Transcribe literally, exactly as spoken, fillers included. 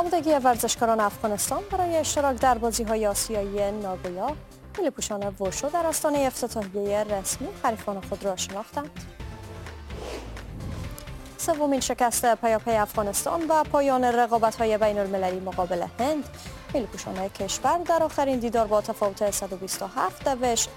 آمادگی ورزشکاران افغانستان برای اشتراک در بازی‌های آسیایی ناگویا. ملی‌پوشان وشو در آستانه افتتاحیه رسمی حریفان خود را شناختند. سومین شکست پیاپی افغانستان و پایان رقابت‌های بین‌المللی مقابل هند. ملی‌پوشان کشور در آخرین دیدار با تفاوت صد و بیست و هفت دوش